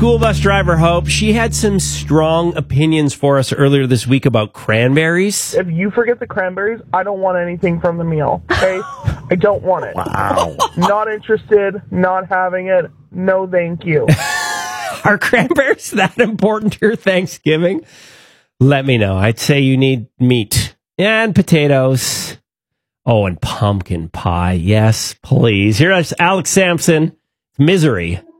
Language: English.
School bus driver Hope, she had some strong opinions for us earlier this week about cranberries. If you forget the cranberries, I don't want anything from the meal, okay? I don't want it. Wow. Not interested, not having it, no thank you. Are cranberries that important to your Thanksgiving? Let me know. I'd say you need meat and potatoes. Oh, and pumpkin pie. Yes, please. Here's Alex Sampson, Misery.